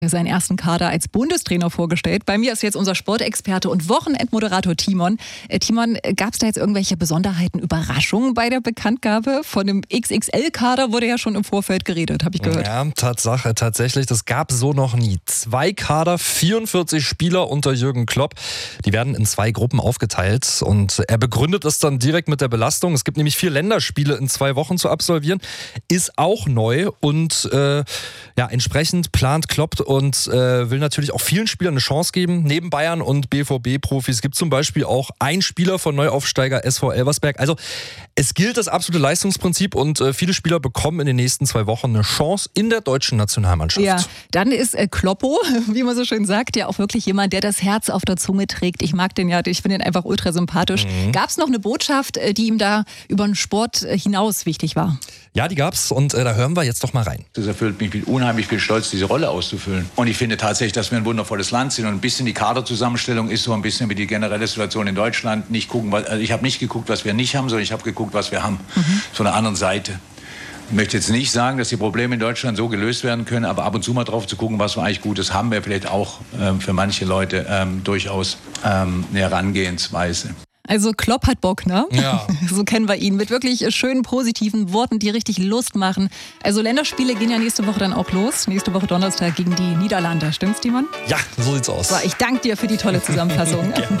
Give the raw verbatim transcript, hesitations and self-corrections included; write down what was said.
seinen ersten Kader als Bundestrainer vorgestellt. Bei mir ist jetzt unser Sportexperte und Wochenendmoderator Timon. Äh, Timon, gab es da jetzt irgendwelche Besonderheiten, Überraschungen bei der Bekanntgabe? Von dem X X L-Kader wurde ja schon im Vorfeld geredet, habe ich gehört. Ja, Tatsache, tatsächlich. Das gab so noch nie. Zwei Kader, vierundvierzig Spieler unter Jürgen Klopp. Die werden in zwei Gruppen aufgeteilt und er begründet es dann direkt mit der Belastung. Es gibt nämlich vier Länderspiele in zwei Wochen zu absolvieren. Ist auch neu und äh, ja, entsprechend plant Klopp und äh, will natürlich auch vielen Spielern eine Chance geben. Neben Bayern und B V B-Profis gibt es zum Beispiel auch einen Spieler von Neuaufsteiger S V Elversberg. Also es gilt das absolute Leistungsprinzip und äh, viele Spieler bekommen in den nächsten zwei Wochen eine Chance in der deutschen Nationalmannschaft. Ja, dann ist äh, Kloppo, wie man so schön sagt, ja auch wirklich jemand, der das Herz auf der Zunge trägt. Ich mag den ja, ich finde ihn einfach ultra sympathisch. Mhm. Gab es noch eine Botschaft, die ihm da über den Sport hinaus wichtig war? Ja, die gab's und äh, da hören wir jetzt doch mal rein. Das erfüllt mich mit unheimlich viel Stolz, diese Rolle auszufüllen. Und ich finde tatsächlich, dass wir ein wundervolles Land sind und ein bisschen die Kaderzusammenstellung ist so ein bisschen wie die generelle Situation in Deutschland. Nicht gucken, was, also ich habe nicht geguckt, was wir nicht haben, sondern ich habe geguckt, was wir haben. Mhm. Von der anderen Seite. Ich möchte jetzt nicht sagen, dass die Probleme in Deutschland so gelöst werden können, aber ab und zu mal drauf zu gucken, was wir eigentlich Gutes haben, wäre vielleicht auch ähm, für manche Leute ähm, durchaus ähm, eine Herangehensweise. Also Klopp hat Bock, ne? Ja. So kennen wir ihn. Mit wirklich schönen, positiven Worten, die richtig Lust machen. Also Länderspiele gehen ja nächste Woche dann auch los. Nächste Woche Donnerstag gegen die Niederlande. Stimmt's, Timon? Ja, so sieht's aus. So, ich danke dir für die tolle Zusammenfassung.